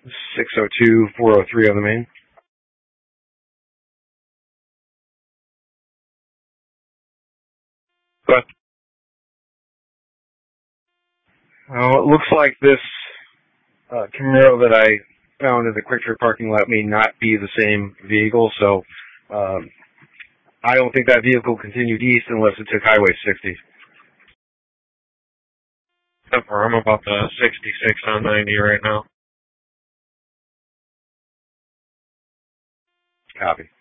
602-403 on the main. But it looks like this Camaro that I found in the Quick Trip parking lot may not be the same vehicle, so I don't think that vehicle continued east unless it took Highway 60. I'm about the 66 on 90 right now. Copy.